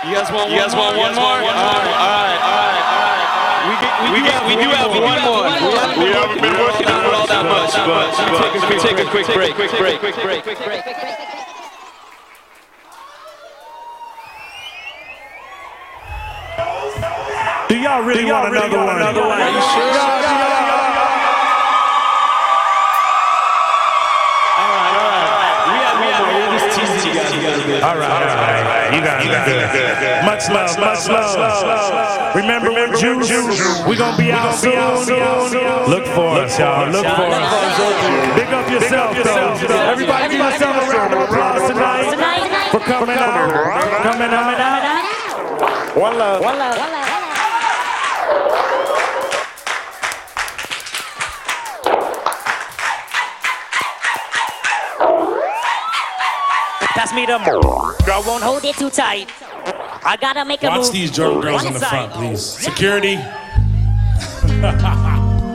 You guys want one more? All right. We do have one more. We haven't been working on it all that much, but we take a quick break. Do y'all really want another one? Are you sure? All right. You got it. Much love. Remember June, we gonna be out soon. Look for us, y'all. Look for us. Big up yourself, though. Everybody give yourself a round of applause tonight for coming out. One love. Pass me the girl, won't hold it too tight. I gotta make a move. Watch these girls in the front, please. Security.